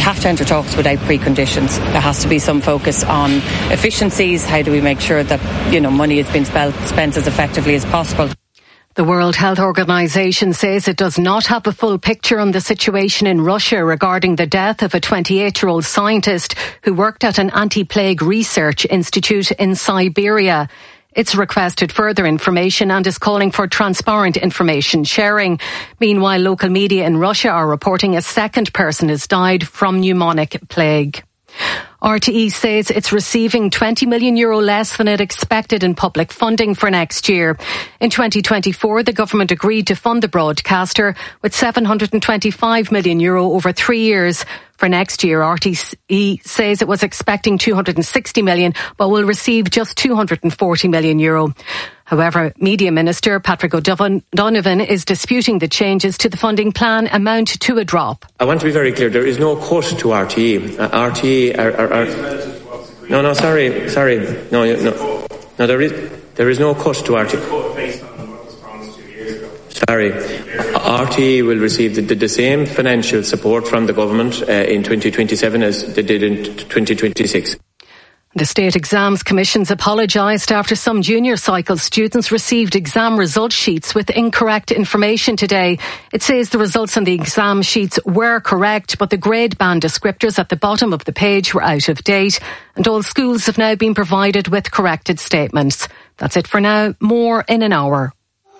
have to enter talks without preconditions. There has to be some focus on efficiencies. How do we make sure that, money is being spent as effectively as possible? The World Health Organization says it does not have a full picture on the situation in Russia regarding the death of a 28-year-old scientist who worked at an anti-plague research institute in Siberia. It's requested further information and is calling for transparent information sharing. Meanwhile, local media in Russia are reporting a second person has died from pneumonic plague. RTE says it's receiving €20 million less than it expected in public funding for next year. In 2024, the government agreed to fund the broadcaster with €725 million over 3 years. For next year, RTE says it was expecting €260 million, but will receive just €240 million. However, Media Minister Patrick O'Donovan is disputing the changes to the funding plan amount to a drop. I want to be very clear. There is no cut to RTE. RTE are No, sorry. No, there is no cut to RTE. Sorry. RTE will receive the same financial support from the government in 2027 as they did in 2026. The State Exams Commission's apologised after some junior cycle students received exam result sheets with incorrect information today. It says the results on the exam sheets were correct, but the grade band descriptors at the bottom of the page were out of date, and all schools have now been provided with corrected statements. That's it for now. More in an hour.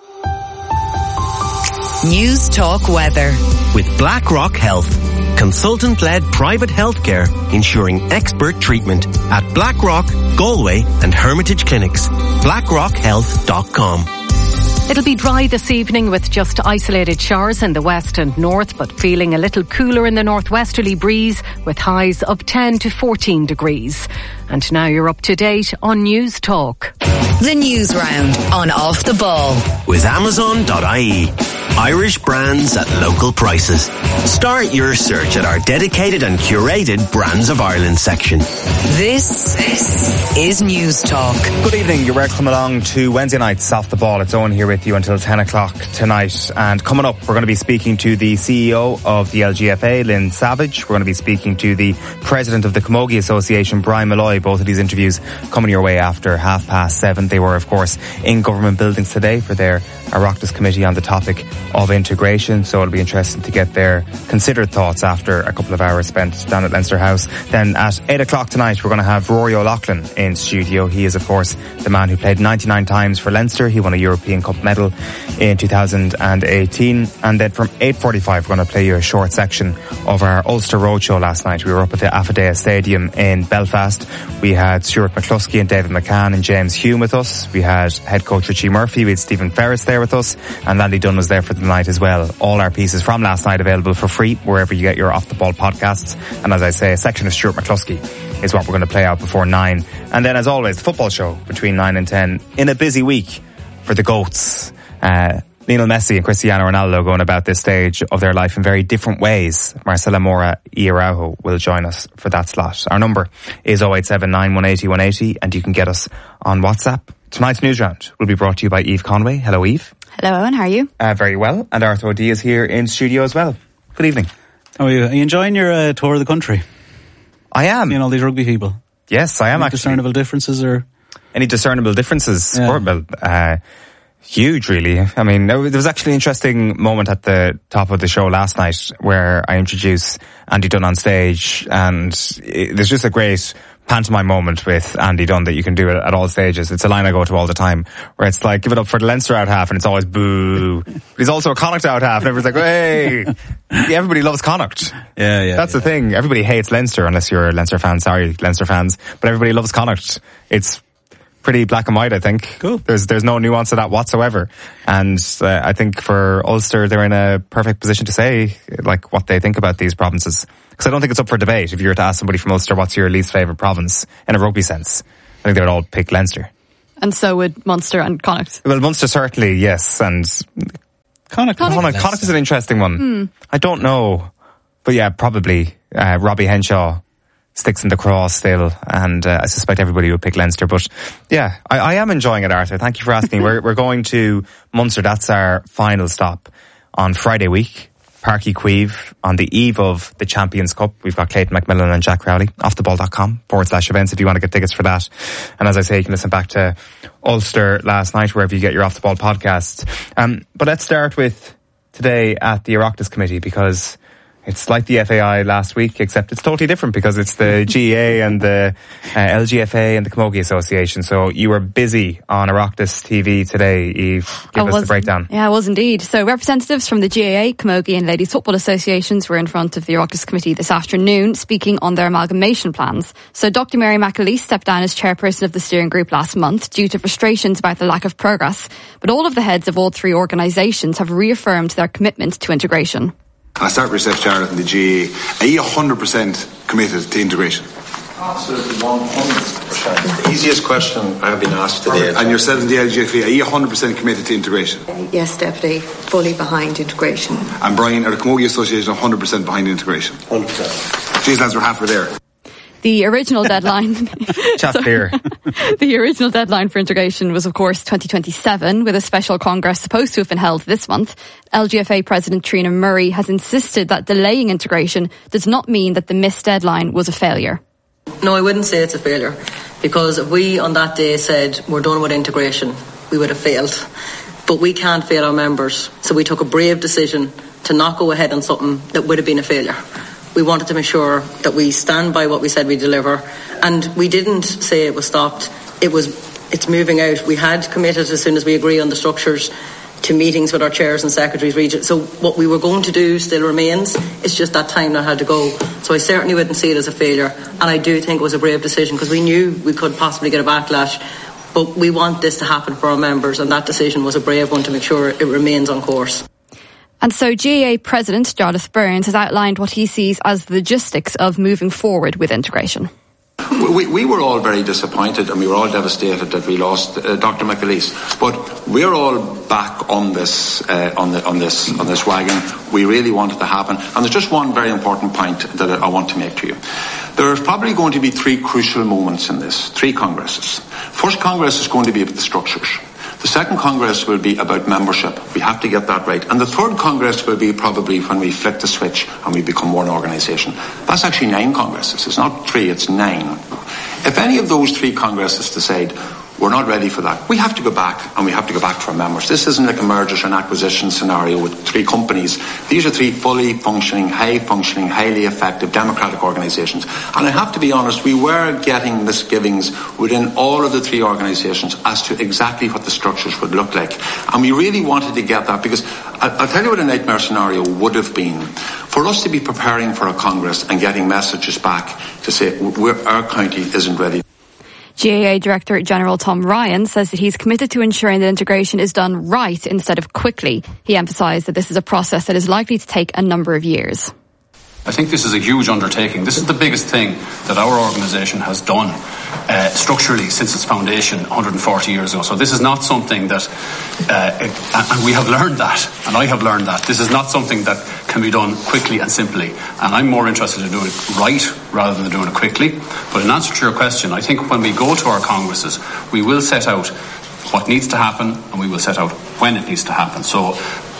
News Talk Weather. With BlackRock Health. Consultant-led private healthcare ensuring expert treatment at BlackRock, Galway and Hermitage Clinics. BlackRockHealth.com. It'll be dry this evening with just isolated showers in the west and north, but feeling a little cooler in the northwesterly breeze with highs of 10 to 14 degrees. And now you're up to date on News Talk. The News Round on Off the Ball. With Amazon.ie. Irish brands at local prices. Start your search at our dedicated and curated Brands of Ireland section. This is News Talk. Good evening. You're welcome along to Wednesday night's Off the Ball. It's Owen here with you until 10 o'clock tonight. And coming up, we're going to be speaking to the CEO of the LGFA, Lynn Savage. We're going to be speaking to the President of the Camogie Association, Brian Malloy. Both of these interviews coming your way after 7:30. They were, of course, in government buildings today for their Oireachtas committee on the topic of integration. So it'll be interesting to get their considered thoughts after a couple of hours spent down at Leinster House. Then at 8 o'clock tonight, we're going to have Rory O'Loughlin in studio. He is, of course, the man who played 99 times for Leinster. He won a European Cup medal in 2018. And then from 8:45, we're going to play you a short section of our Ulster Roadshow last night. We were up at the Affidea Stadium in Belfast. We had Stuart McCluskey and David McCann and James Hume with us. We had head coach Richie Murphy. We had Stephen Ferris there with us. And Andy Dunn was there for the night as well. All our pieces from last night available for free wherever you get your Off the Ball podcasts. And as I say, a section of Stuart McCluskey is what we're going to play out before 9. And then, as always, the football show between 9 and 10 in a busy week for the GOATs. Lionel Messi and Cristiano Ronaldo going about this stage of their life in very different ways. Marcelo Mora y Araujo will join us for that slot. Our number is 0879 180 180 and you can get us on WhatsApp. Tonight's news round will be brought to you by Eve Conway. Hello, Eve. Hello, Owen. How are you? Very well. And Arthur O'D is here in studio as well. Good evening. How are you? Are you enjoying your tour of the country? I am. Seeing all these rugby people? Yes, I am. Any discernible differences or? Any discernible differences? Yeah. Well, huge, really. I mean, there was actually an interesting moment at the top of the show last night where I introduced Andy Dunn on stage, and there's just a great pantomime moment with Andy Dunn that you can do at all stages. It's a line I go to all the time, where it's like, give it up for the Leinster out half, and it's always boo. But he's also a Connacht out half, and everyone's like, hey. Yeah, everybody loves Connacht. Yeah. That's the thing. Everybody hates Leinster, unless you're a Leinster fan. Sorry, Leinster fans. But everybody loves Connacht. It's pretty black and white, I think. Cool. There's no nuance to that whatsoever. And I think for Ulster, they're in a perfect position to say, like, what they think about these provinces. Because I don't think it's up for debate. If you were to ask somebody from Ulster, what's your least favourite province in a rugby sense, I think they would all pick Leinster. And so would Munster and Connacht. Well, Munster certainly, yes. And Connacht is an interesting one. I don't know. But yeah, probably Robbie Henshaw sticks in the cross still, and I suspect everybody would pick Leinster. But yeah, I am enjoying it, Arthur. Thank you for asking. We're going to Munster. That's our final stop on Friday week. Páirc Uí Chaoimh on the eve of the Champions Cup. We've got Clayton McMillan and Jack Crowley. offtheball.com/events if you want to get tickets for that. And as I say, you can listen back to Ulster last night wherever you get your Off the Ball podcasts. But let's start with today at the Oireachtas Committee, because it's like the FAI last week, except it's totally different because it's the GEA and the LGFA and the Camogie Association. So you were busy on Oireachtas TV today, Eve. Give us the breakdown. Yeah, I was indeed. So representatives from the GAA, Camogie and Ladies Football Associations were in front of the Oireachtas Committee this afternoon speaking on their amalgamation plans. So Dr Mary McAleese stepped down as chairperson of the steering group last month due to frustrations about the lack of progress. But all of the heads of all three organisations have reaffirmed their commitment to integration. I'll start with yourself, Charlotte, and the GAA. Are you 100% committed to integration? Absolutely, 100%. The easiest question I have been asked today. And yourself and the LGFA, are you 100% committed to integration? Yes, Deputy, fully behind integration. And Brian, are the Camogie Association 100% behind integration? 100%. Geez, lads, we're halfway there. The original deadline The original deadline for integration was, of course, 2027, with a special congress supposed to have been held this month. LGFA President Trina Murray has insisted that delaying integration does not mean that the missed deadline was a failure. No, I wouldn't say it's a failure, because if we on that day said we're done with integration, we would have failed. But we can't fail our members, so we took a brave decision to not go ahead on something that would have been a failure. We wanted to make sure that we stand by what we said we deliver, and we didn't say it was stopped. It's moving out. We had committed, as soon as we agree on the structures, to meetings with our chairs and secretaries region. So what we were going to do still remains. It's just that time now had to go. So I certainly wouldn't see it as a failure, and I do think it was a brave decision, because we knew we could possibly get a backlash. But we want this to happen for our members, and that decision was a brave one to make sure it remains on course. And so GAA President Jarlath Burns has outlined what he sees as the logistics of moving forward with integration. We were all very disappointed, and we were all devastated that we lost Dr McAleese. But we're all back on this wagon. We really want it to happen. And there's just one very important point that I want to make to you. There are probably going to be three crucial moments in this, three congresses. First Congress is going to be about the structures. The second Congress will be about membership. We have to get that right. And the third Congress will be probably when we flick the switch and we become one organisation. That's actually 9 Congresses. It's not 3, it's 9. If any of those 3 Congresses decide we're not ready for that, we have to go back, and we have to go back to our members. This isn't like a mergers and acquisition scenario with 3 companies. These are 3 fully functioning, highly effective democratic organisations. And I have to be honest, we were getting misgivings within all of the 3 organisations as to exactly what the structures would look like. And we really wanted to get that, because I'll tell you what a nightmare scenario would have been. For us to be preparing for a Congress and getting messages back to say our county isn't ready. GAA Director General Tom Ryan says that he's committed to ensuring that integration is done right instead of quickly. He emphasised that this is a process that is likely to take a number of years. I think this is a huge undertaking. This is the biggest thing that our organisation has done structurally since its foundation 140 years ago. So this is not something that, and we have learned that, and I have learned that, this is not something that can be done quickly and simply. And I'm more interested in doing it right rather than doing it quickly. But in answer to your question, I think when we go to our congresses, we will set out what needs to happen, and we will set out when it needs to happen. So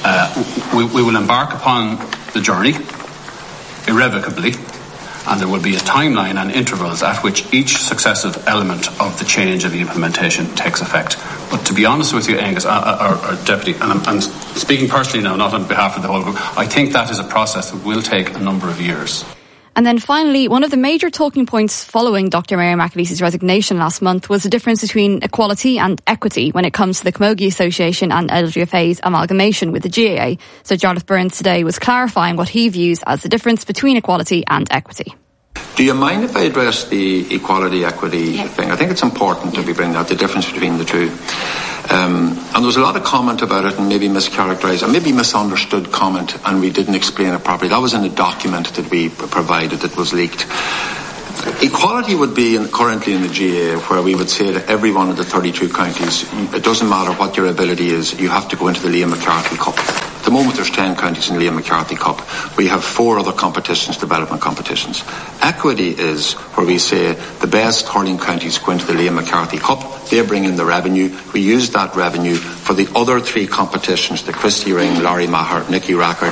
we will embark upon the journey irrevocably, and there will be a timeline and intervals at which each successive element of the change and the implementation takes effect. But to be honest with you, Angus, our Deputy, and I'm speaking personally now, not on behalf of the whole group, I think that is a process that will take a number of years. And then finally, one of the major talking points following Dr Mary McAleese's resignation last month was the difference between equality and equity when it comes to the Camogie Association and LGFA's amalgamation with the GAA. So Jarlath Burns today was clarifying what he views as the difference between equality and equity. Do you mind if I address the equality-equity thing? I think it's important that we bring out the difference between the two. And there was a lot of comment about it, and maybe mischaracterised, and maybe misunderstood comment, and we didn't explain it properly. That was in a document that we provided that was leaked. Equality would be currently in the GAA, where we would say to every one of the 32 counties, it doesn't matter what your ability is, you have to go into the Liam McCarthy Cup. At the moment there's 10 counties in the Liam McCarthy Cup. We have 4 other competitions, development competitions. Equity is where we say the best hurling counties go into the Liam McCarthy Cup. They bring in the revenue. We use that revenue for the other 3 competitions, the Christy Ring, Laurie Maher, Nicky Rackard,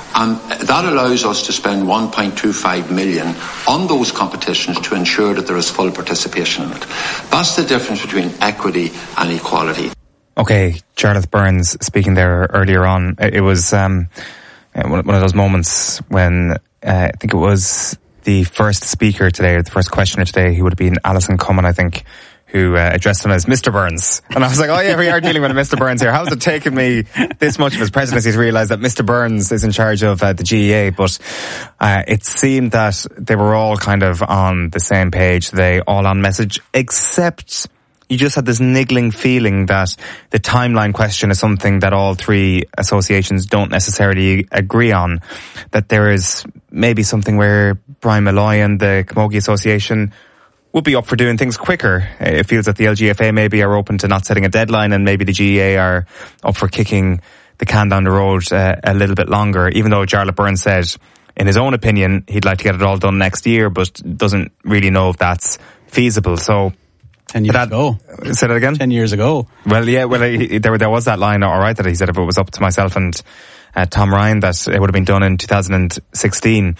And that allows us to spend 1.25 million on those competitions to ensure that there is full participation in it. That's the difference between equity and equality. Okay, Charlotte Burns speaking there earlier on. It was one of those moments when I think it was the first speaker today, or the first questioner today, who would have been Alison Cummin, I think, who addressed him as Mr. Burns. And I was like, oh yeah, we are dealing with a Mr. Burns here. How's it taken me this much of his presidency to realise that Mr. Burns is in charge of the GEA? But it seemed that they were all kind of on the same page. They all on message, except you just had this niggling feeling that the timeline question is something that all three associations don't necessarily agree on. That there is maybe something where Brian Malloy and the Camogie Association would be up for doing things quicker. It feels that the LGFA maybe are open to not setting a deadline, and maybe the GEA are up for kicking the can down the road a little bit longer, even though Charlotte Burns said, in his own opinion, he'd like to get it all done next year, but doesn't really know if that's feasible. So 10 years ago. Say that again? 10 years ago. Well, yeah, there was that line, all right, that he said if it was up to myself and Tom Ryan, that it would have been done in 2016.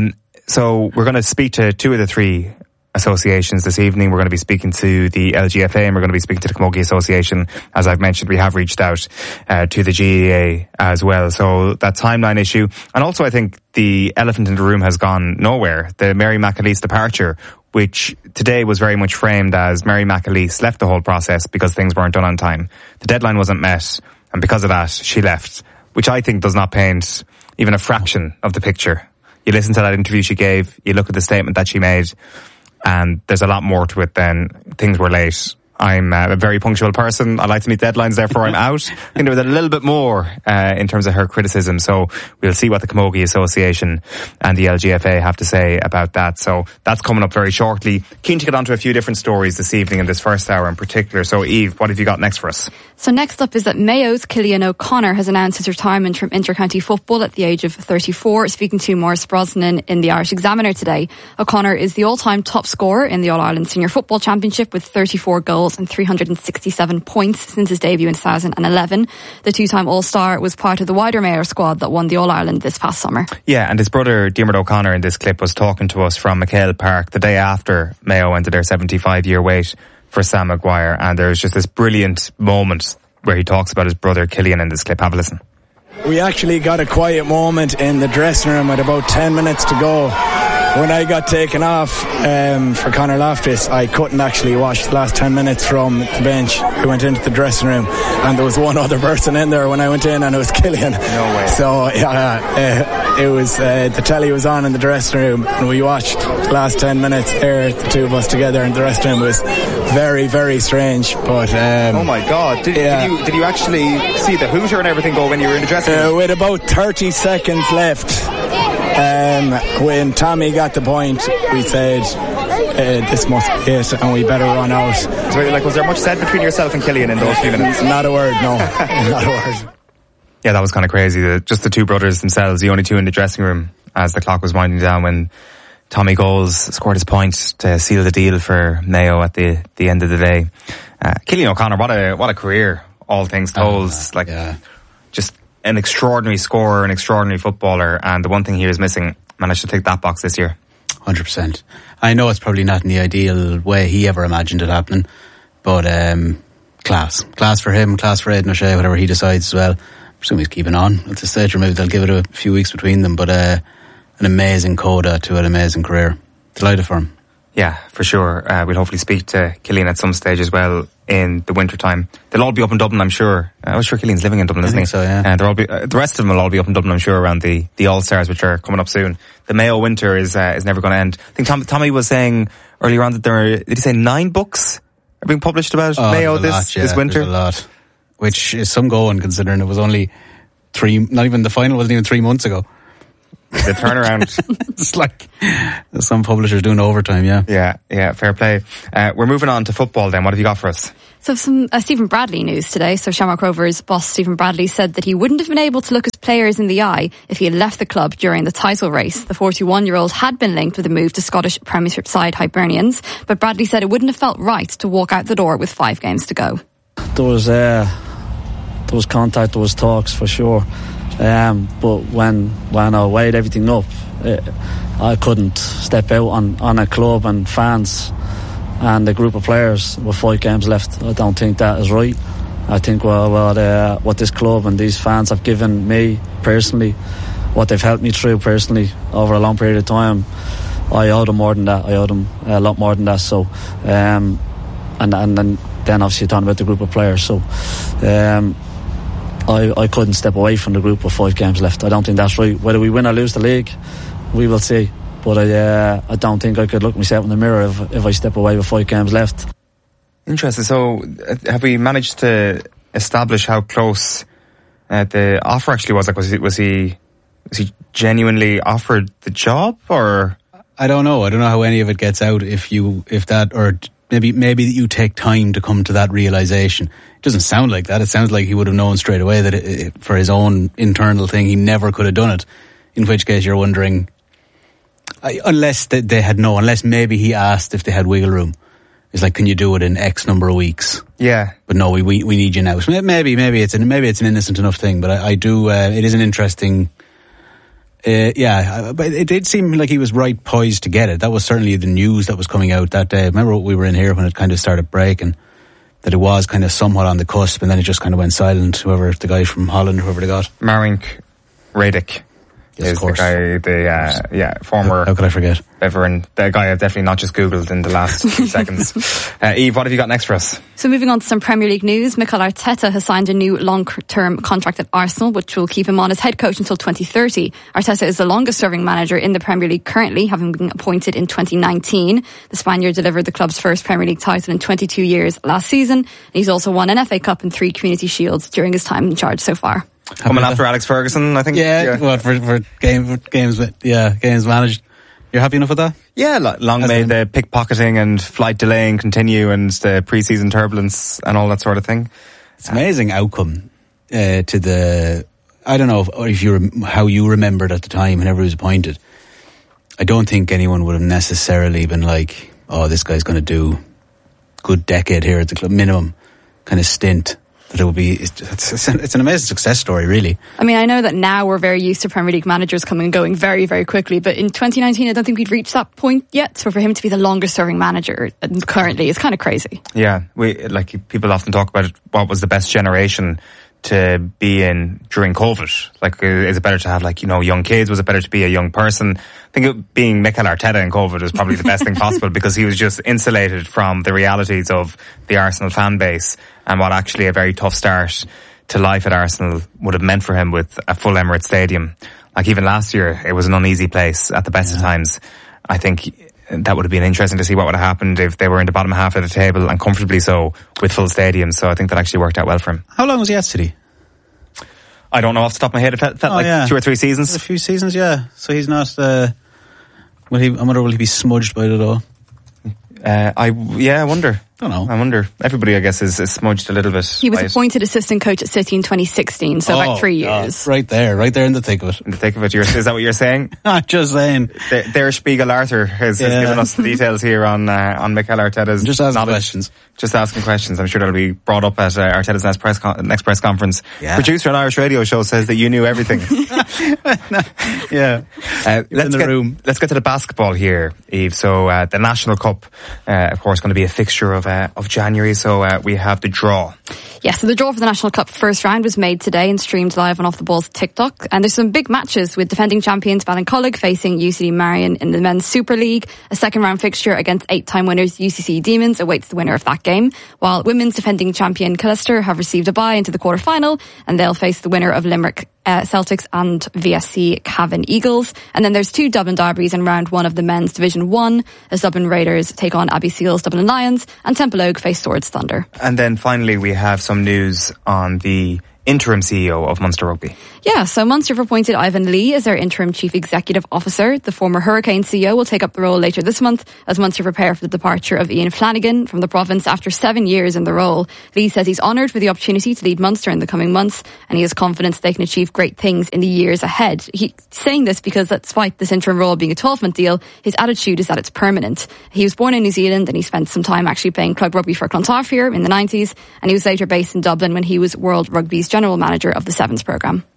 So we're going to speak to two of the three associations this evening. We're going to be speaking to the LGFA and we're going to be speaking to the Camogie Association. As I've mentioned, we have reached out to the GEA as well. So that timeline issue, and also I think the elephant in the room has gone nowhere. The Mary McAleese departure, which today was very much framed as Mary McAleese left the whole process because things weren't done on time. The deadline wasn't met, and because of that, she left, which I think does not paint even a fraction of the picture. You listen to that interview she gave, you look at the statement that she made, and there's a lot more to it than things were late. I'm a very punctual person. I like to meet deadlines, therefore I'm out. I think there was a little bit more in terms of her criticism. So we'll see what the Camogie Association and the LGFA have to say about that. So that's coming up very shortly. Keen to get onto a few different stories this evening in this first hour in particular. So Eve, what have you got next for us? So next up is that Mayo's Cillian O'Connor has announced his retirement from inter-county football at the age of 34. Speaking to Maurice Brosnan in the Irish Examiner today, O'Connor is the all-time top scorer in the All-Ireland Senior Football Championship with 34 goals and 367 points since his debut in 2011. The two-time All-Star was part of the wider Mayo squad that won the All-Ireland this past summer. Yeah, and his brother Diarmuid O'Connor in this clip was talking to us from McHale Park the day after Mayo went to their 75-year wait for Sam Maguire, and there's just this brilliant moment where he talks about his brother Cillian in this clip. Have a listen. We actually got a quiet moment in the dressing room at about 10 minutes to go. When I got taken off for Conor Loftus, I couldn't actually watch the last 10 minutes from the bench. I went into the dressing room and there was one other person in there when I went in, and it was Cillian. No way. So it was the telly was on in the dressing room and we watched the last 10 minutes there, the two of us together in the dressing room. It was very, very strange. But oh my God, did you actually see the hooter and everything go when you were in the dressing room? With about 30 seconds left, when Tommy got the point, we said this must be it and we better run out. So, was there much said between yourself and Cillian in those few minutes? Not a word, no. Not a word. Yeah, that was kind of crazy. Just the two brothers themselves, the only two in the dressing room as the clock was winding down when Tommy Goals scored his point to seal the deal for Mayo at the end of the day. Cillian O'Connor, what a career, all things told. Just an extraordinary scorer, an extraordinary footballer, and the one thing he was missing, managed to tick that box this year. 100%. I know it's probably not in the ideal way he ever imagined it happening, but class for him, class for Aidan O'Shea, whatever he decides as well. I presume he's keeping on at this stage, or maybe they'll give it a few weeks between them, but an amazing coda to an amazing career. Delighted for him. Yeah, for sure. We'll hopefully speak to Cillian at some stage as well in the winter time. They'll all be up in Dublin, I'm sure. I'm sure Cillian's living in Dublin, isn't he? So, yeah. And the rest of them will all be up in Dublin, I'm sure, around the All-Stars, which are coming up soon. The Mayo winter is never going to end. I think Tommy was saying earlier on that did he say 9 books are being published about Mayo this winter? There's a lot, which is some going considering it was only not even the final wasn't even 3 months ago. The turnaround. It's like some publishers doing overtime, yeah. Yeah, fair play. We're moving on to football then. What have you got for us? So some Stephen Bradley news today. So Shamrock Rovers boss Stephen Bradley said that he wouldn't have been able to look his players in the eye if he had left the club during the title race. The 41-year-old had been linked with a move to Scottish Premiership side Hibernians, but Bradley said it wouldn't have felt right to walk out the door with 5 games to go. There was contact, there was talks for sure. But when I weighed everything up, I couldn't step out on a club and fans and a group of players with 5 games left. I don't think that is right. I think what this club and these fans have given me personally, what they've helped me through personally over a long period of time, I owe them more than that. I owe them a lot more than that. So, and then obviously talking about the group of players. So, I couldn't step away from the group with 5 games left. I don't think that's right. Whether we win or lose the league, we will see. But I don't think I could look myself in the mirror if I step away with 5 games left. Interesting. So, have we managed to establish how close the offer actually was? Like, was he genuinely offered the job, or? I don't know. I don't know how any of it gets out if that, or maybe that you take time to come to that realization. It doesn't sound like that. It sounds like he would have known straight away that for his own internal thing, he never could have done it. In which case, you're wondering, unless unless maybe he asked if they had wiggle room. It's like, can you do it in X number of weeks? Yeah. But no, we need you now. So maybe it's an innocent enough thing. But I do. It is an interesting. But it did seem like he was right poised to get it. That was certainly the news that was coming out that day. Remember we were in here when it kind of started breaking, that it was kind of somewhat on the cusp, and then it just kind of went silent. Whoever the guy from Holland, whoever they got, Marink Radic. Yes, is the guy, former. How could I forget? Veteran. The guy I've definitely not just Googled in the last few seconds. Eve, what have you got next for us? So moving on to some Premier League news, Mikel Arteta has signed a new long-term contract at Arsenal, which will keep him on as head coach until 2030. Arteta is the longest-serving manager in the Premier League currently, having been appointed in 2019. The Spaniard delivered the club's first Premier League title in 22 years last season, and he's also won an FA Cup and 3 Community Shields during his time in charge so far. Coming after Alex Ferguson, I think. Yeah. Well, for games managed. You're happy enough with that? Yeah, long may the pickpocketing and flight delaying continue, and the pre-season turbulence and all that sort of thing. It's an amazing outcome to the. I don't know how you remembered at the time whenever he was appointed. I don't think anyone would have necessarily been like, "Oh, this guy's going to do good decade here at the club, minimum kind of stint." That it will be. It's an amazing success story, really. I mean, I know that now we're very used to Premier League managers coming and going very, very quickly, but in 2019, I don't think we'd reached that point yet. So for him to be the longest-serving manager currently is kind of crazy. Yeah, people often talk about what was the best generation to be in during COVID. Like, is it better to have young kids? Was it better to be a young person? I think being Mikel Arteta in COVID was probably the best thing possible, because he was just insulated from the realities of the Arsenal fan base and what actually a very tough start to life at Arsenal would have meant for him with a full Emirates Stadium. Like, even last year, it was an uneasy place at the best of times. I think that would have been interesting to see what would have happened if they were in the bottom half of the table, and comfortably so, with full stadiums. So I think that actually worked out well for him. How long was he at City? I don't know off the top of my head. It felt 2 or 3 seasons. A few seasons, yeah. So he's not. I wonder, will he be smudged by it at all? I wonder. Don't know. I wonder. Everybody, I guess, is smudged a little bit. He was appointed assistant coach at City in 2016, so about 3 years. Right there in the thick of it. In the thick of it. Is that what you're saying? I'm just saying. Der Spiegel Arthur has given us the details here on Mikel Arteta's just asking questions. Just asking questions. I'm sure that'll be brought up at Arteta's next press conference. Yeah. Producer on Irish radio show says that you knew everything. Yeah. Let's get to the basketball here, Eve. So the National Cup, of course, going to be a fixture of January. So we have the draw. Yeah, so the draw for the National Cup first round was made today and streamed live on Off the Ball's TikTok. And there's some big matches, with defending champions Ballincollig facing UCD Marion in the Men's Super League. A second round fixture against 8-time winners UCC Demons awaits the winner of that game. While women's defending champion Colchester have received a bye into the quarter-final, and they'll face the winner of Limerick Celtics and VSC Cavan Eagles. And then there's 2 Dublin derbies in round 1 of the men's Division 1, as Dublin Raiders take on Abbey Seals Dublin Lions, and Temple Oak face Swords Thunder. And then finally we have some news on the interim CEO of Munster Rugby. Yeah, so Munster have appointed Ivan Lee as their interim chief executive officer. The former Hurricane CEO will take up the role later this month as Munster prepare for the departure of Ian Flanagan from the province after 7 years in the role. Lee says he's honoured with the opportunity to lead Munster in the coming months, and he has confidence they can achieve great things in the years ahead. He's saying this because, despite this interim role being a 12-month deal, his attitude is that it's permanent. He was born in New Zealand, and he spent some time actually playing club rugby for Clontarf in the 90s, and he was later based in Dublin when he was World Rugby's general manager of the Sevens programme.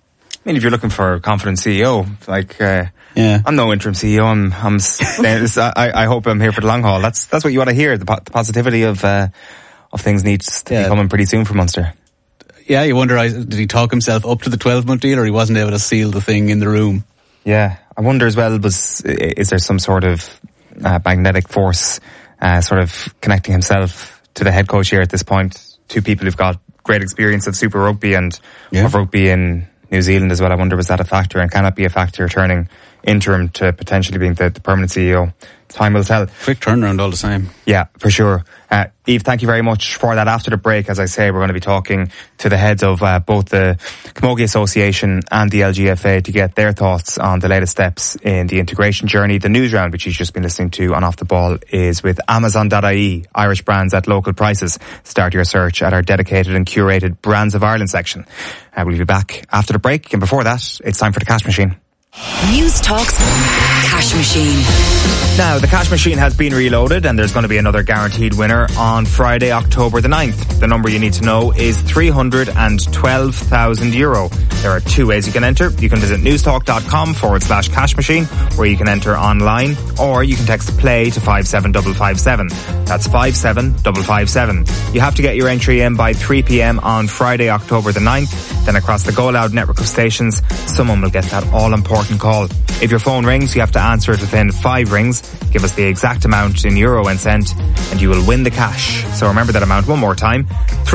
I mean, if you're looking for a confident CEO, like, I'm no interim CEO. I hope I'm here for the long haul. That's what you want to hear. The positivity of things needs to be coming pretty soon for Munster. Yeah, you wonder, did he talk himself up to the 12-month deal, or he wasn't able to seal the thing in the room? Yeah, I wonder as well, is there some sort of magnetic force sort of connecting himself to the head coach here at this point? Two people who've got great experience of Super Rugby and of rugby in New Zealand as well. I wonder, was that a factor, and can that be a factor turning interim to potentially being the permanent CEO? Time will tell. Quick turnaround all the same. Yeah, for sure. Eve, thank you very much for that. After the break, as I say, we're going to be talking to the heads of both the Camogie Association and the LGFA to get their thoughts on the latest steps in the integration journey. The news round, which you've just been listening to on Off the Ball, is with Amazon.ie, Irish brands at local prices. Start your search at our dedicated and curated Brands of Ireland section. We'll be back after the break, and before that, it's time for the Cash Machine. News Talk's Cash Machine. Now, the Cash Machine has been reloaded, and there's going to be another guaranteed winner on Friday, October the 9th. The number you need to know is €312,000. There are two ways you can enter. You can visit newstalk.com/cash machine, where you can enter online, or you can text PLAY to 57557. That's 57557. You have to get your entry in by 3 p.m. on Friday, October the 9th. Then across the Go Loud network of stations, someone will get that all-important call. If your phone rings, you have to answer it within 5 rings. Give us the exact amount in euro and cent, and you will win the cash. So remember that amount one more time,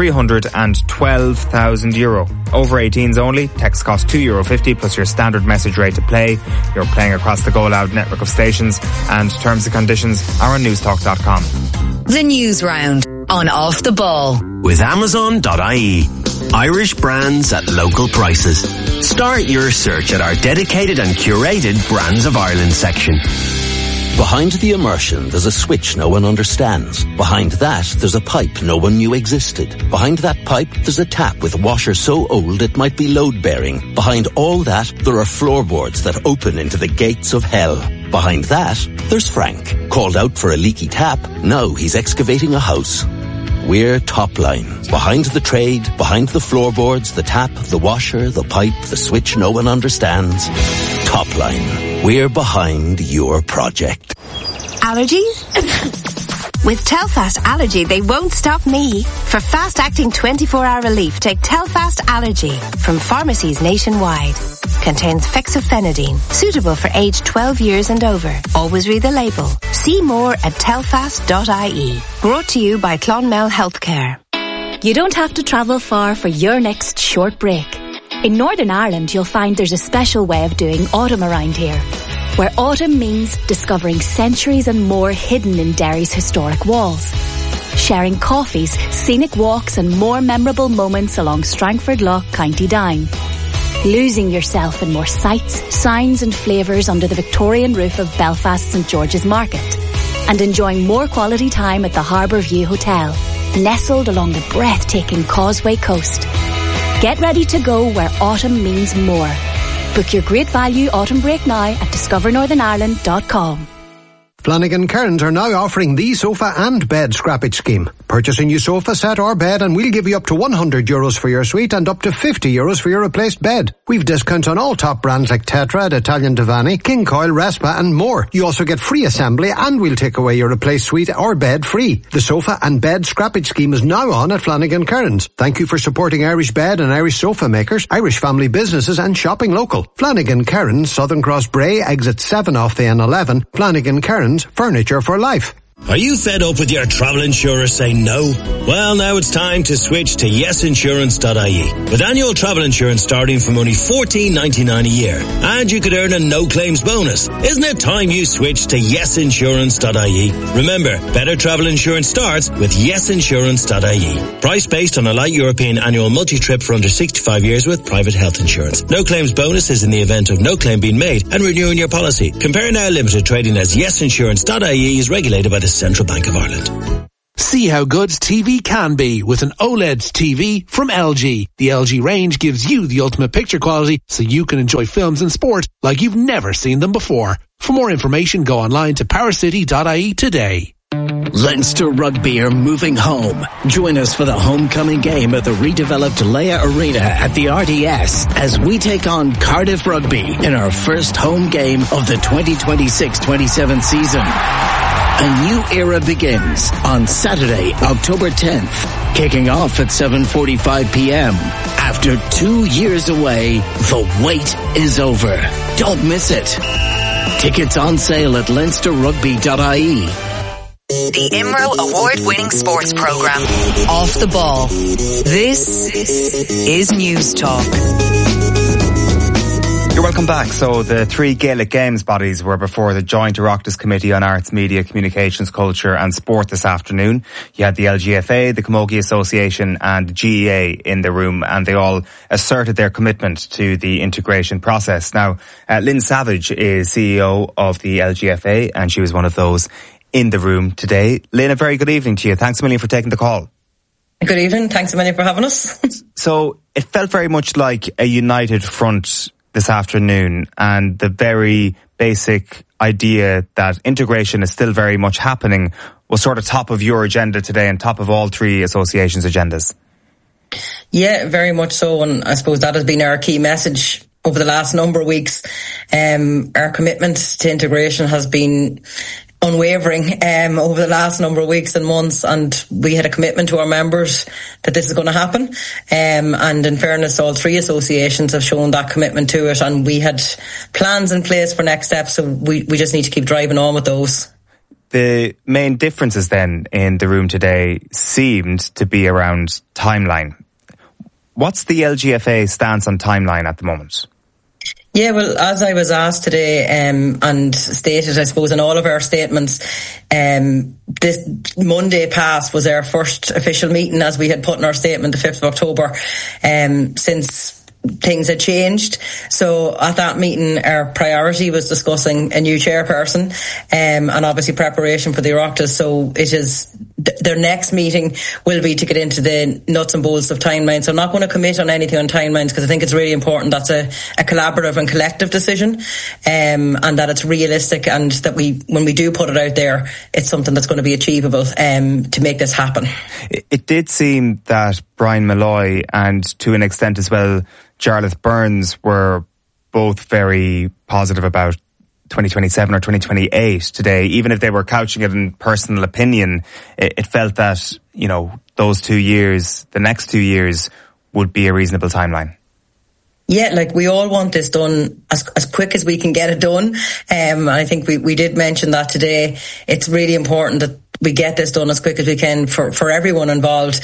€312,000. Over 18s only. Text costs €2.50 plus your standard message rate to play. You're playing across the Go Loud network of stations, and terms and conditions are on newstalk.com. The News Round on Off the Ball. With Amazon.ie. Irish brands at local prices. Start your search at our dedicated and curated Brands of Ireland section. Behind the immersion, there's a switch no one understands. Behind that, there's a pipe no one knew existed. Behind that pipe, there's a tap with a washer so old it might be load-bearing. Behind all that, there are floorboards that open into the gates of hell. Behind that, there's Frank. Called out for a leaky tap, now he's excavating a house. We're Topline. Behind the trade, behind the floorboards, the tap, the washer, the pipe, the switch no one understands. Topline. We're behind your project. Allergies? With Telfast Allergy, they won't stop me. For fast-acting 24-hour relief, take Telfast Allergy from pharmacies nationwide. Contains fexofenadine, suitable for age 12 years and over. Always read the label. See more at telfast.ie. Brought to you by Clonmel Healthcare. You don't have to travel far for your next short break. In Northern Ireland, you'll find there's a special way of doing autumn around here, where autumn means discovering centuries and more hidden in Derry's historic walls. Sharing coffees, scenic walks and more memorable moments along Strangford Lough, County Down. Losing yourself in more sights, sounds and flavours under the Victorian roof of Belfast St George's Market. And enjoying more quality time at the Harbour View Hotel, nestled along the breathtaking Causeway Coast. Get ready to go where autumn means more. Book your great value autumn break now at discovernorthernireland.com. Flanagan Cairns are now offering the sofa and bed scrappage scheme. Purchase a new sofa set or bed and we'll give you up to €100 for your suite and up to €50 for your replaced bed. We've discounts on all top brands like Tetra, Italian Divani, King Coil, Respa and more. You also get free assembly and we'll take away your replaced suite or bed free. The sofa and bed scrappage scheme is now on at Flanagan Cairns. Thank you for supporting Irish bed and Irish sofa makers, Irish family businesses and shopping local. Flanagan Cairns, Southern Cross Bray, exit 7 off the N11. Flanagan Cairns, furniture for life. Are you fed up with your travel insurer saying no? Well, now it's time to switch to yesinsurance.ie. With annual travel insurance starting from only $14.99 a year. And you could earn a no-claims bonus. Isn't it time you switched to yesinsurance.ie? Remember, better travel insurance starts with yesinsurance.ie. Price based on a light European annual multi-trip for under 65 years with private health insurance. No-claims bonus is in the event of no claim being made and renewing your policy. Compare Now Limited trading as yesinsurance.ie is regulated by the Central Bank of Ireland. See how good TV can be with an OLED TV from LG. The LG range gives you the ultimate picture quality so you can enjoy films and sport like you've never seen them before. For more information, go online to powercity.ie today. Leinster Rugby are moving home. Join us for the homecoming game at the redeveloped Leia Arena at the RDS as we take on Cardiff Rugby in our first home game of the 2026-27 season. A new era begins on Saturday, October 10th, kicking off at 7:45 p.m. After 2 years away, the wait is over. Don't miss it. Tickets on sale at leinsterrugby.ie. The IMRO award-winning sports programme, Off the Ball. This is News Talk. You're welcome back. So the three Gaelic Games bodies were before the Joint Oireachtas Committee on Arts, Media, Communications, Culture and Sport this afternoon. You had the LGFA, the Camogie Association and the GEA in the room, and they all asserted their commitment to the integration process. Now, Lynn Savage is CEO of the LGFA, and she was one of those in the room today. Lynn, a very good evening to you. Thanks a million for taking the call. Good evening. Thanks a million for having us. So it felt very much like a united front this afternoon, and the very basic idea that integration is still very much happening was sort of top of your agenda today and top of all three associations' agendas. Yeah, very much so, and I suppose that has been our key message over the last number of weeks. Our commitment to integration has been unwavering over the last number of weeks and months, and we had a commitment to our members that this is going to happen, and in fairness, all three associations have shown that commitment to it, and we had plans in place for next steps, so we just need to keep driving on with those. The main differences then in the room today seemed to be around timeline. What's the LGFA stance on timeline at the moment? Yeah, well, as I was asked today and stated, I suppose, in all of our statements, this Monday past was our first official meeting, as we had put in our statement, the 5th of October, since things had changed. So at that meeting, our priority was discussing a new chairperson and obviously preparation for the Oireachtas. So it is their next meeting will be to get into the nuts and bolts of timelines. So I'm not going to commit on anything on timelines because I think it's really important that's a collaborative and collective decision, and that it's realistic, and that when we do put it out there, it's something that's going to be achievable to make this happen. It did seem that Brian Malloy and to an extent as well Jarlath Burns were both very positive about 2027 or 2028 today. Even if they were couching it in personal opinion, it felt that, you know, those 2 years, the next 2 years would be a reasonable timeline. Yeah, like we all want this done as quick as we can get it done. I think we did mention that today. It's really important that we get this done as quick as we can for everyone involved.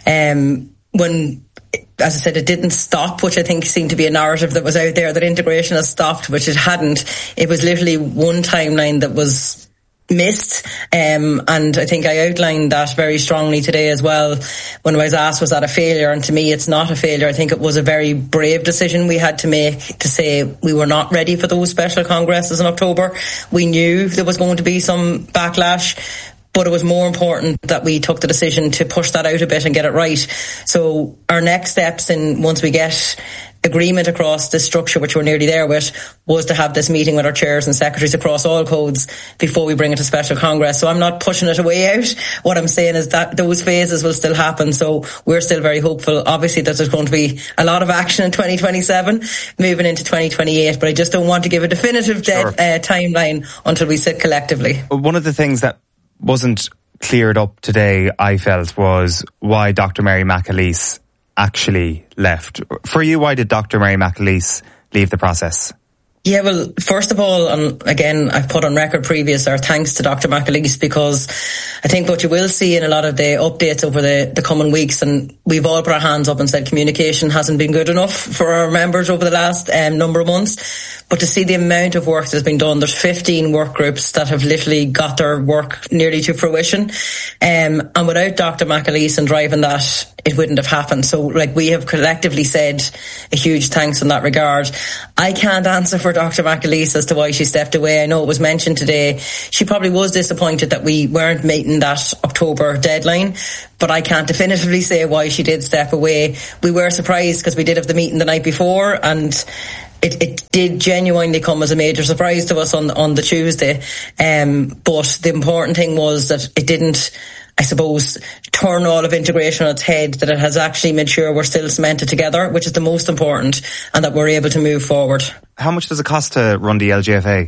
As I said, it didn't stop, which I think seemed to be a narrative that was out there, that integration has stopped, which it hadn't. It was literally one timeline that was missed. And I think I outlined that very strongly today as well when I was asked, was that a failure? And to me, it's not a failure. I think it was a very brave decision we had to make to say we were not ready for those special congresses in October. We knew there was going to be some backlash, but it was more important that we took the decision to push that out a bit and get it right. So our next steps, once we get agreement across this structure, which we're nearly there with, was to have this meeting with our chairs and secretaries across all codes before we bring it to special congress. So I'm not pushing it away out. What I'm saying is that those phases will still happen. So we're still very hopeful. Obviously that there's going to be a lot of action in 2027, moving into 2028, but I just don't want to give a definitive timeline until we sit collectively. One of the things that wasn't cleared up today, I felt, was why Dr. Mary McAleese actually left. For you, why did Dr. Mary McAleese leave the process? Yeah, well, first of all, and again, I've put on record previous our thanks to Dr. McAleese, because I think what you will see in a lot of the updates over the coming weeks, and we've all put our hands up and said communication hasn't been good enough for our members over the last number of months, but to see the amount of work that's been done, there's 15 work groups that have literally got their work nearly to fruition, and without Dr. McAleese and driving that, it wouldn't have happened. So, like, we have collectively said a huge thanks in that regard. I can't answer for Dr. McAleese as to why she stepped away. I know it was mentioned today. She probably was disappointed that we weren't meeting that October deadline, but I can't definitively say why she did step away. We were surprised because we did have the meeting the night before, and it did genuinely come as a major surprise to us on the Tuesday. But the important thing was that it didn't, I suppose, turn all of integration on its head, that it has actually made sure we're still cemented together, which is the most important, and that we're able to move forward. How much does it cost to run the LGFA?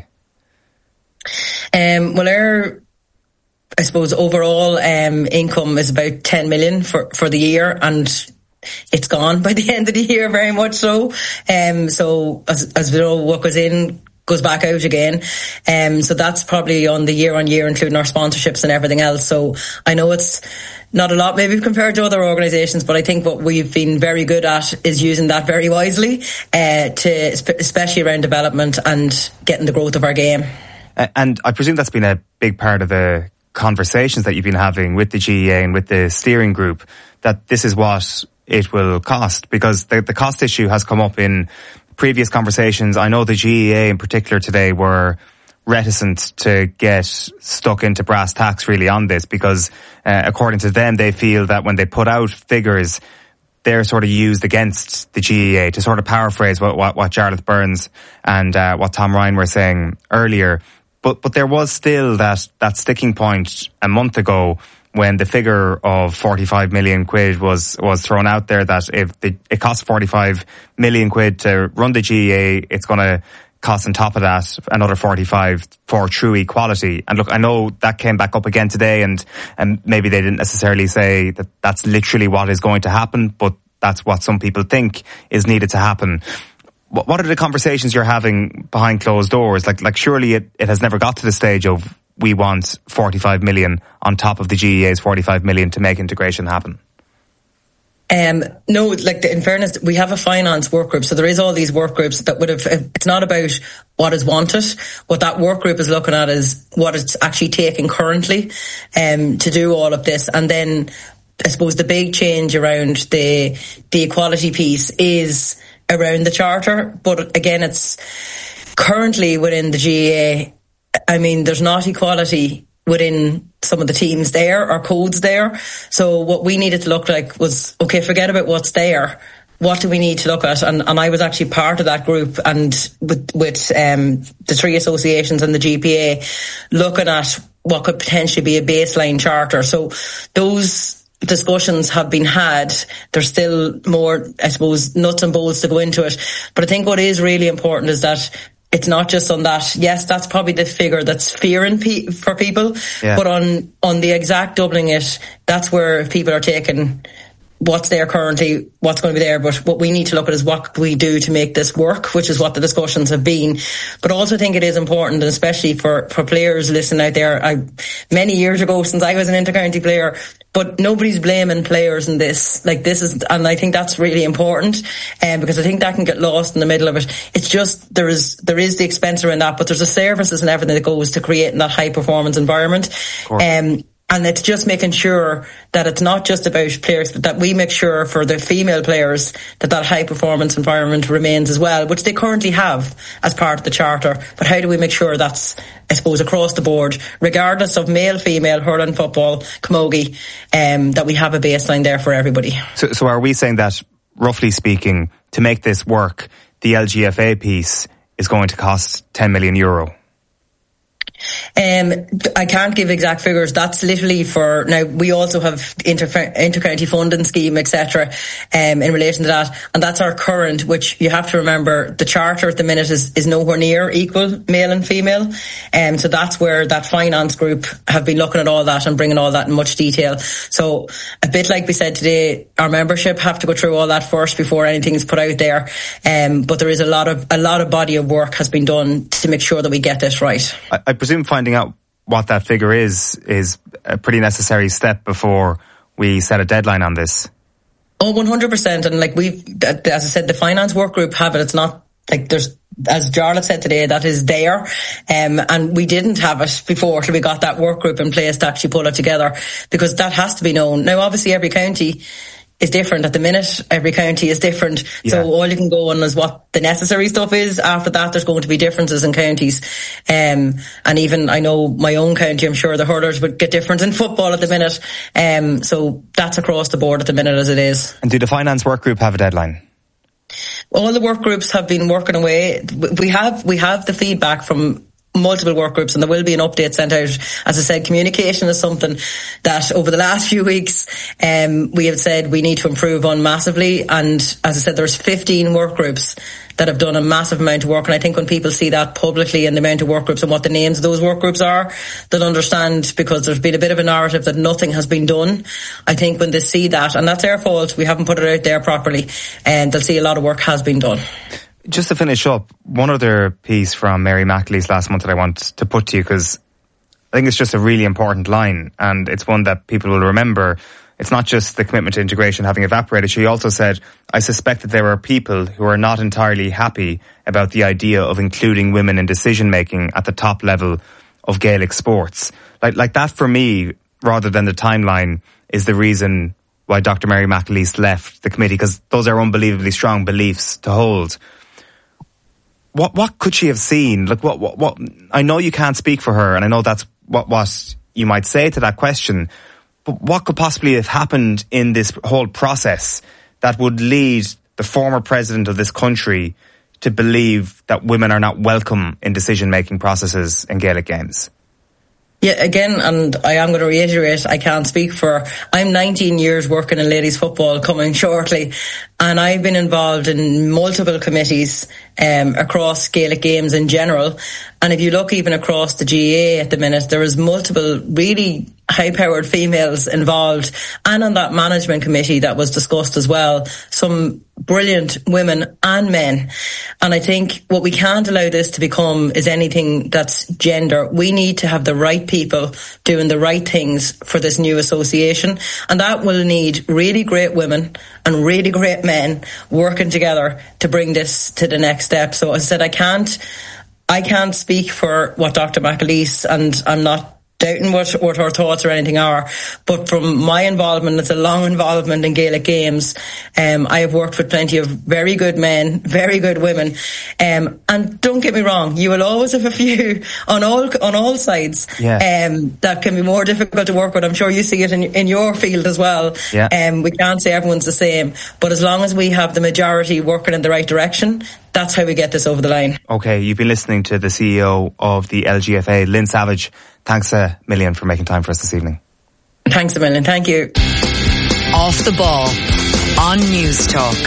Well, our, I suppose, overall income is about 10 million for the year, and it's gone by the end of the year, very much so. So as we know, what goes in goes back out again. So that's probably on the year-on-year, including our sponsorships and everything else. So I know it's not a lot maybe compared to other organisations, but I think what we've been very good at is using that very wisely, especially around development and getting the growth of our game. And I presume that's been a big part of the conversations that you've been having with the GEA and with the steering group, that this is what it will cost, because the cost issue has come up in previous conversations. I know the GEA in particular today were reticent to get stuck into brass tacks really on this, because according to them, they feel that when they put out figures, they're sort of used against the GEA, to sort of paraphrase what Jarlath Burns and what Tom Ryan were saying earlier. But there was still that sticking point a month ago when the figure of 45 million quid was thrown out there, that if it costs 45 million quid to run the GEA, it's going to cost on top of that another 45 for true equality. And look, I know that came back up again today, and maybe they didn't necessarily say that that's literally what is going to happen, but that's what some people think is needed to happen. What are the conversations you're having behind closed doors? Like surely it has never got to the stage of we want 45 million on top of the GEA's 45 million to make integration happen. No, in fairness, we have a finance work group, so there is all these work groups that would have, it's not about what is wanted. What that work group is looking at is what it's actually taking currently to do all of this. And then I suppose the big change around the equality piece is around the charter. But again, it's currently within the GEA, I mean, there's not equality within some of the teams there or codes there. So what we needed to look like was, okay, forget about what's there. What do we need to look at? And I was actually part of that group, and with the three associations and the GPA, looking at what could potentially be a baseline charter. So those discussions have been had. There's still more, I suppose, nuts and bolts to go into it. But I think what is really important is that it's not just on that. Yes, that's probably the figure that's fearing for people. Yeah. But on the exact doubling it, that's where people are taking what's there currently, what's going to be there. But what we need to look at is what can we do to make this work, which is what the discussions have been. But I also think it is important, and especially for players listening out there. Many years ago, since I was an inter-county player, but nobody's blaming players in this. And I think that's really important, because I think that can get lost in the middle of it. It's just, there is the expense around that, but there's the services and everything that goes to creating that high performance environment. And it's just making sure that it's not just about players, but that we make sure for the female players that high performance environment remains as well, which they currently have as part of the charter. But how do we make sure that's, I suppose, across the board, regardless of male, female, hurling, football, camogie, that we have a baseline there for everybody. So are we saying that, roughly speaking, to make this work, the LGFA piece is going to cost €10 million? I can't give exact figures. That's literally for now. We also have inter-county funding scheme, etc. In relation to that, and that's our current. Which you have to remember, the charter at the minute is nowhere near equal male and female, so that's where that finance group have been looking at all that and bringing all that in much detail. So a bit like we said today, our membership have to go through all that first before anything's put out there. But there is a lot of body of work has been done to make sure that we get this right. I presume finding out what that figure is a pretty necessary step before we set a deadline on this. Oh, 100%. And as I said, the finance work group have it. It's not like there's, as Jarlath said today, that is there. And we didn't have it before till we got that work group in place to actually pull it together, because that has to be known. Now, obviously every county is different at the minute. Every county is different. Yeah. So all you can go on is what the necessary stuff is. After that, there's going to be differences in counties. And even, I know my own county, I'm sure the hurlers would get different in football at the minute. So that's across the board at the minute as it is. And do the finance work group have a deadline? All the work groups have been working away. We have the feedback from multiple work groups, and there will be an update sent out. As I said, communication is something that over the last few weeks we have said we need to improve on massively. And as I said, there's 15 work groups that have done a massive amount of work, and I think when people see that publicly and the amount of work groups and what the names of those work groups are, they'll understand, because there's been a bit of a narrative that nothing has been done. I think when they see that, and that's our fault, we haven't put it out there properly, and they'll see a lot of work has been done. Just to finish up, one other piece from Mary McAleese last month that I want to put to you, because I think it's just a really important line, and it's one that people will remember. It's not just the commitment to integration having evaporated. She also said, I suspect that there are people who are not entirely happy about the idea of including women in decision-making at the top level of Gaelic sports. Like that, for me, rather than the timeline, is the reason why Dr. Mary McAleese left the committee, because those are unbelievably strong beliefs to hold. What could she have seen? Like what? I know you can't speak for her, and I know that's what you might say to that question. But what could possibly have happened in this whole process that would lead the former president of this country to believe that women are not welcome in decision-making processes in Gaelic games? Yeah, again, and I am going to reiterate, I can't speak for her. I'm 19 years working in ladies football coming shortly, and I've been involved in multiple committees across Gaelic games in general. And if you look even across the GAA at the minute, there is multiple really high-powered females involved, and on that management committee that was discussed as well, some brilliant women and men. And I think what we can't allow this to become is anything that's gender. We need to have the right people doing the right things for this new association, and that will need really great women and really great men working together to bring this to the next step. So as I said, I can't speak for what Dr. McAleese, and I'm not doubting what her thoughts or anything are, but from my involvement, it's a long involvement in Gaelic games. I have worked with plenty of very good men, very good women, and don't get me wrong, you will always have a few on all sides that can be more difficult to work with. I'm sure you see it in your field as well. We can't say everyone's the same, but as long as we have the majority working in the right direction, that's how we get this over the line. Okay, you've been listening to the CEO of the LGFA, Lynn Savage. Thanks a million for making time for us this evening. Thanks a million. Thank you. Off the Ball on News Talk.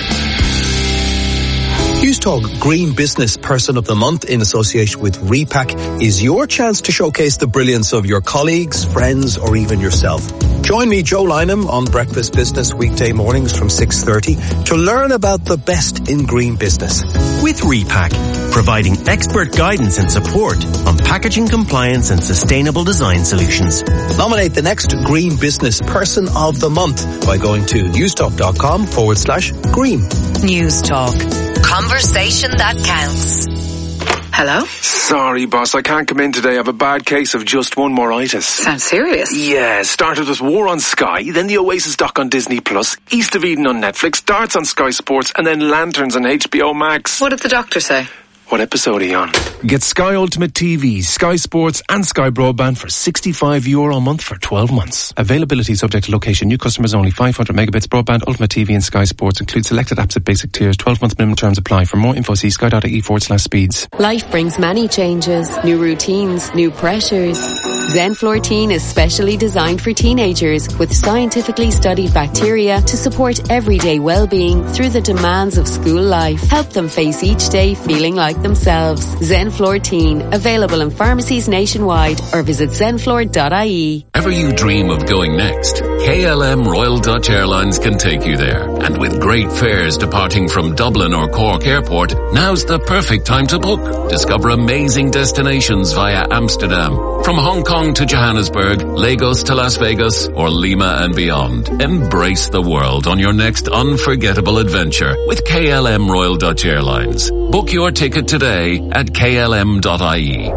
News Talk Green Business Person of the Month in association with Repack is your chance to showcase the brilliance of your colleagues, friends, or even yourself. Join me, Joe Lynham, on Breakfast Business weekday mornings from 6:30 to learn about the best in green business. With Repack, providing expert guidance and support on packaging compliance and sustainable design solutions. Nominate the next Green Business Person of the Month by going to newstalk.com/green. News Talk. Conversation that counts. Hello? Sorry, boss, I can't come in today. I have a bad case of just one moritis. Sounds serious. Yeah, started with War on Sky, then the Oasis doc on Disney Plus, East of Eden on Netflix, Darts on Sky Sports, and then Lanterns on HBO Max. What did the doctor say? What episode are you on? Get Sky Ultimate TV, Sky Sports and Sky Broadband for €65 a month for 12 months. Availability subject to location. New customers only. 500 megabits broadband, Ultimate TV and Sky Sports. Include selected apps at basic tiers. 12-month minimum terms apply. For more info, see sky.ie/speeds. Life brings many changes, new routines, new pressures. Zenflortine is specially designed for teenagers with scientifically studied bacteria to support everyday well-being through the demands of school life. Help them face each day feeling like themselves. Zenflortine, available in pharmacies nationwide, or visit zenflor.ie. Ever you dream of going next, KLM Royal Dutch Airlines can take you there. And with great fares departing from Dublin or Cork Airport, now's the perfect time to book. Discover amazing destinations via Amsterdam. From Hong Kong to Johannesburg, Lagos to Las Vegas, or Lima and beyond. Embrace the world on your next unforgettable adventure with KLM Royal Dutch Airlines. Book your ticket today at klm.ie.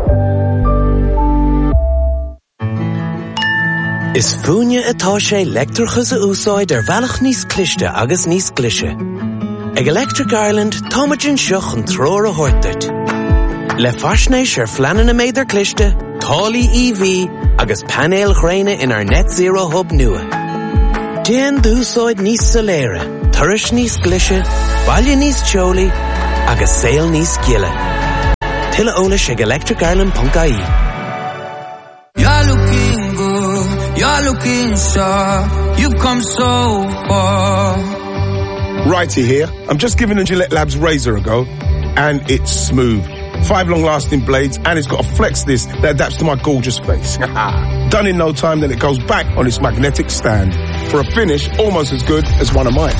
Is fúine atá sé leictreachas a úsáid bhealach níos cliste agus níos glise. Ag Electric Ireland, táimid seach an tróir a thuirteart. Le faisnéis fleanan a méidir cliste, tálaí EV agus panéil ghréine in our net zero hub nua. Déan d'úsáid níos soléire, Tuirish níos glishe, baile níos teolaí, agus saol níos gielle. Tuilleadh eolais ag electricireland.ie. You're looking good, you're looking sharp, you've come so far. Righty here. I'm just giving the Gillette Labs razor a go, and it's smooth. 5 long-lasting blades, and it's got a flex disc that adapts to my gorgeous face. Done in no time, then it goes back on its magnetic stand for a finish almost as good as one of mine.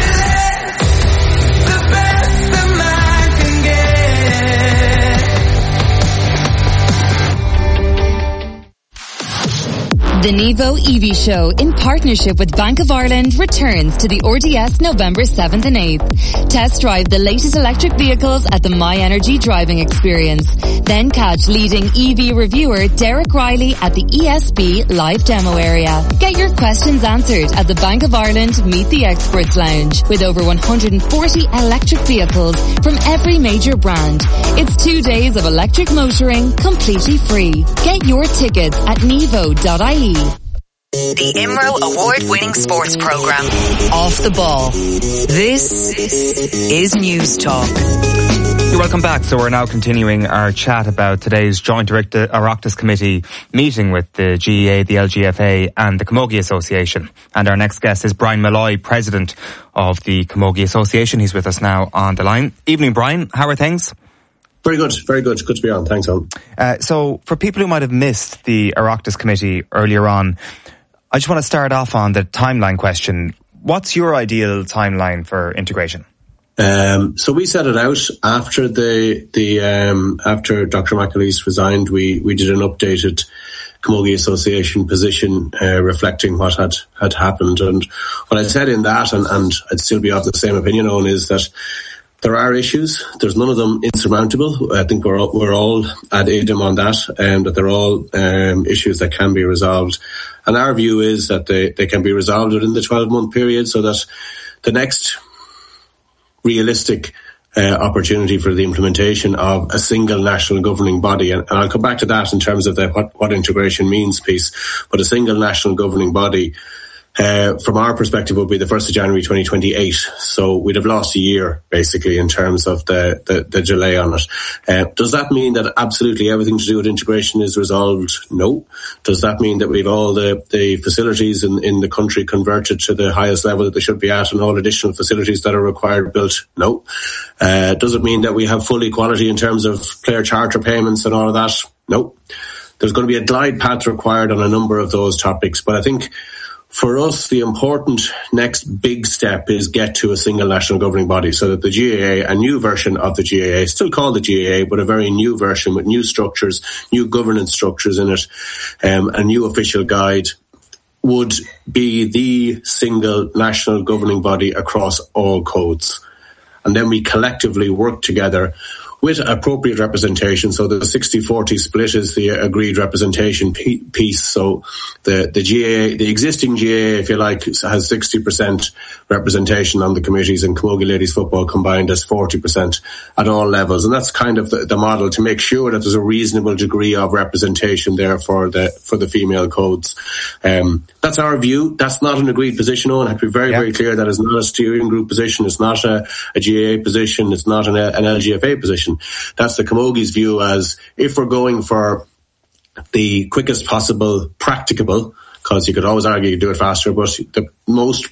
The Nevo EV Show, in partnership with Bank of Ireland, returns to the RDS November 7th and 8th. Test drive the latest electric vehicles at the My Energy driving experience. Then catch leading EV reviewer Derek Riley at the ESB live demo area. Get your questions answered at the Bank of Ireland Meet the Experts Lounge, with over 140 electric vehicles from every major brand. It's 2 days of electric motoring completely free. Get your tickets at nevo.ie. The IMRO award-winning sports program, Off the Ball. This is News Talk. You're welcome back. So we're now continuing our chat about today's Joint Oireachtas Committee meeting with the GEA, the LGFA and the Camogie Association. And our next guest is Brian Malloy, President of the Camogie Association. He's with us now on the line. Evening, Brian. How are things? Very good, very good. Good to be on. Thanks, Alan. So for people who might have missed the Oireachtas Committee earlier on, I just want to start off on the timeline question. What's your ideal timeline for integration? So we set it out after after Dr. McAleese resigned. We did an updated Camogie Association position reflecting what had happened. And what I said in that, and I'd still be of the same opinion on, is that there are issues. There's none of them insurmountable. I think we're all ad idem on that, that they're all issues that can be resolved. And our view is that they can be resolved within the 12-month period, so that the next realistic opportunity for the implementation of a single national governing body, and I'll come back to that in terms of what integration means piece, but a single national governing body from our perspective would be the 1st of January 2028. So we'd have lost a year basically in terms of the delay on it. Does that mean that absolutely everything to do with integration is resolved? No. Does that mean that we've all the facilities in the country converted to the highest level that they should be at, and all additional facilities that are required built? No. Does it mean that we have full equality in terms of player charter payments and all of that? No. There's going to be a glide path required on a number of those topics, but I think for us, the important next big step is get to a single national governing body, so that the GAA, a new version of the GAA, still called the GAA, but a very new version with new structures, new governance structures in it, a new official guide, would be the single national governing body across all codes. And then we collectively work together with appropriate representation. So the 60-40 split is the agreed representation piece. So the GAA, the existing GAA, if you like, has 60% representation on the committees, and Camogie Ladies Football combined has 40% at all levels. And that's kind of the model to make sure that there's a reasonable degree of representation there for the female codes. That's our view. That's not an agreed position, Owen. I have to be very, very clear that it's not a steering group position. It's not a GAA position. It's not an LGFA position. That's the Camogie's view, as if we're going for the quickest possible practicable, because you could always argue you do it faster, but the most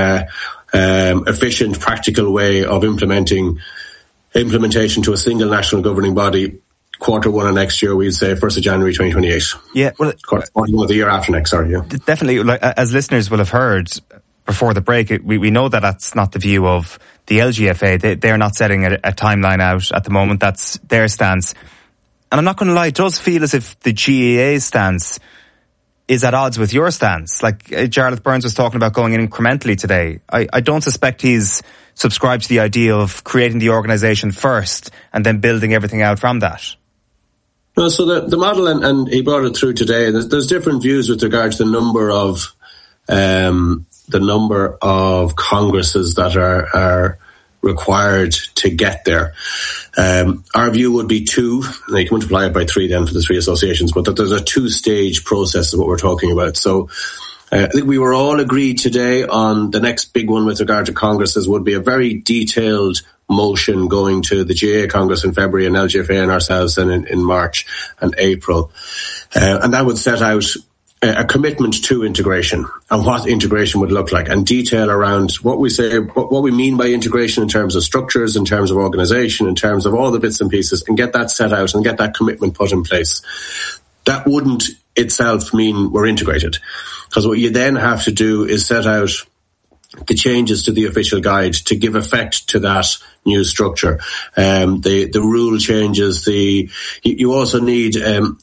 efficient practical way of implementation to a single national governing body, Q1 of next year, we'd say 1st of January 2028. Yeah, well, Q1 of the year after next, sorry. Yeah. Definitely, like, as listeners will have heard before the break, we know that that's not the view of the LGFA. They're not setting a timeline out at the moment. That's their stance. And I'm not going to lie, it does feel as if the GAA stance is at odds with your stance. Like Jarlath Burns was talking about going in incrementally today. I don't suspect he's subscribed to the idea of creating the organisation first and then building everything out from that. No, so the model, and he brought it through today, there's different views with regard to the number of congresses that are required to get there. Our view would be 2, and you can multiply it by 3 then for the 3 associations, but that there's a 2-stage process is what we're talking about. So I think we were all agreed today on the next big one with regard to congresses would be a very detailed motion going to the GAA Congress in February and LGFA and ourselves then in March and April. And that would set out a commitment to integration and what integration would look like and detail around what we say, what we mean by integration in terms of structures, in terms of organisation, in terms of all the bits and pieces, and get that set out and get that commitment put in place. That wouldn't itself mean we're integrated, because what you then have to do is set out the changes to the official guide to give effect to that new structure. The rule changes. You also need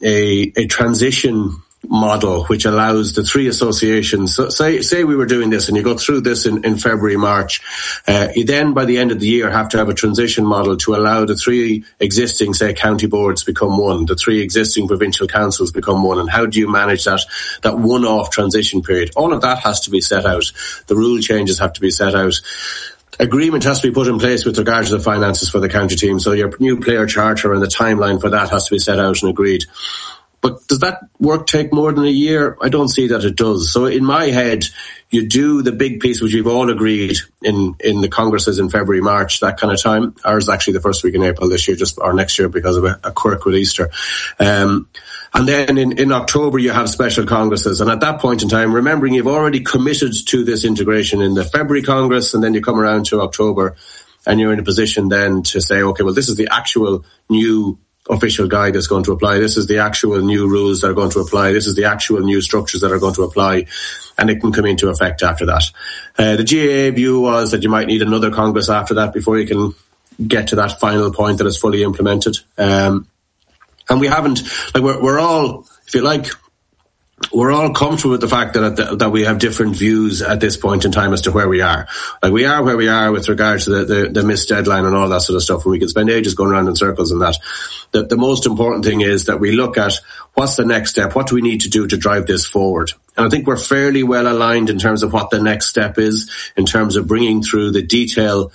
a transition model which allows the three associations. So say we were doing this and you go through this in February, March, you then by the end of the year have to have a transition model to allow the three existing, say, county boards become one, the three existing provincial councils become one, and how do you manage that one-off transition period? All of that has to be set out. The rule changes have to be set out. Agreement has to be put in place with regard to the finances for the county team. So your new player charter and the timeline for that has to be set out and agreed. But does that work take more than a year? I don't see that it does. So in my head, you do the big piece which we've all agreed in the congresses in February, March, that kind of time. Ours is actually the first week in April this year, or next year, because of a quirk with Easter. And then in October, you have special congresses. And at that point in time, remembering you've already committed to this integration in the February Congress, and then you come around to October and you're in a position then to say, okay, well, this is the actual new official guide that's going to apply. This is the actual new rules that are going to apply. This is the actual new structures that are going to apply, and it can come into effect after that. The GAA view was that you might need another Congress after that before you can get to that final point that is fully implemented. And we haven't, we're all, if you like, we're all comfortable with the fact that we have different views at this point in time as to where we are. We are where we are with regard to the missed deadline and all that sort of stuff, and we can spend ages going around in circles and that. The most important thing is that we look at what's the next step, what do we need to do to drive this forward. And I think we're fairly well aligned in terms of what the next step is, in terms of bringing through the detail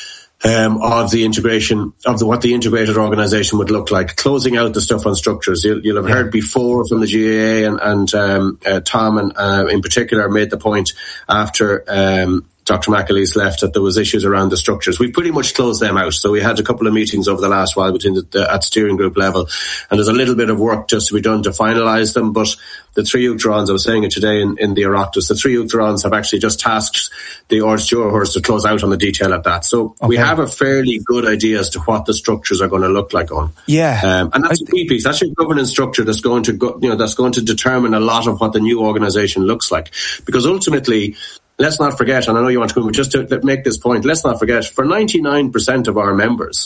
of the integration, of what the integrated organisation would look like, closing out the stuff on structures. You'll have heard before from the GAA and Tom in particular made the point after Dr. McAleese left that there was issues around the structures. We've pretty much closed them out. So we had a couple of meetings over the last while between at steering group level, and there's a little bit of work just to be done to finalise them. But the three Uachtarans, I was saying it today in the Oireachtas, the three Uachtarans have actually just tasked the Ard to close out on the detail of that. So we have a fairly good idea as to what the structures are going to look like on. Yeah. And that's a key piece. That's your governance structure that's going to go, that's going to determine a lot of what the new organisation looks like. Because ultimately, let's not forget, and I know you want to come, but just to make this point, let's not forget, for 99% of our members,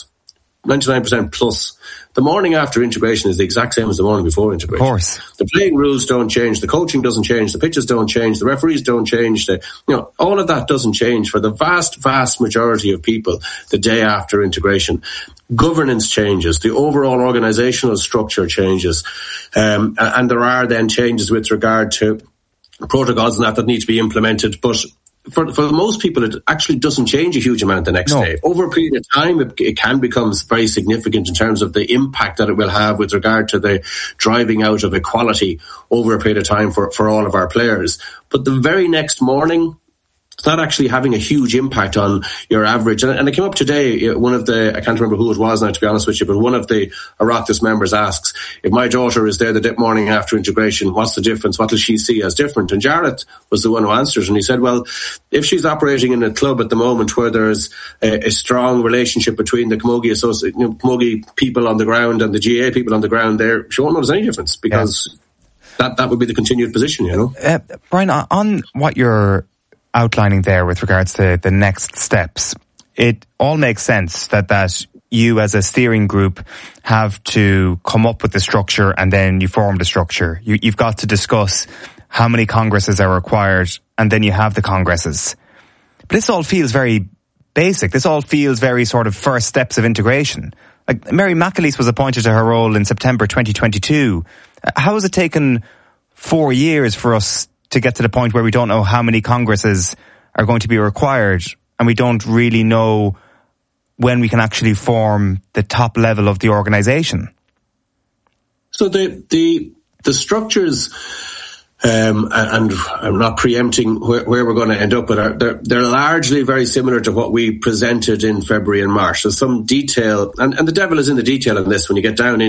99% plus, the morning after integration is the exact same as the morning before integration. Of course. The playing rules don't change, the coaching doesn't change, the pitches don't change, the referees don't change, all of that doesn't change for the vast, vast majority of people the day after integration. Governance changes, the overall organisational structure changes, and there are then changes with regard to protocols and that need to be implemented, but for most people it actually doesn't change a huge amount the next day. Over a period of time it can become very significant in terms of the impact that it will have with regard to the driving out of equality over a period of time for all of our players. But the very next morning, it's not actually having a huge impact on your average. And it came up today, one of the, I can't remember who it was now, to be honest with you, but one of the Oireachtas members asks, if my daughter is there the morning after integration, what's the difference? What does she see as different? And Jarlath was the one who answered, and he said, well, if she's operating in a club at the moment where there's a strong relationship between the Camogie people on the ground and the GAA people on the ground there, she won't notice any difference, because that would be the continued position, Brian, on what you're outlining there with regards to the next steps, it all makes sense that you as a steering group have to come up with the structure and then you form the structure. You've got to discuss how many congresses are required, and then you have the congresses. But this all feels very basic. This all feels very sort of first steps of integration. Like Mary McAleese was appointed to her role in September 2022. How has it taken 4 years for us to get to the point where we don't know how many congresses are going to be required, and we don't really know when we can actually form the top level of the organisation? So the structures, and I'm not preempting where we're going to end up, but they're largely very similar to what we presented in February and March. So some detail, and the devil is in the detail in this when you get down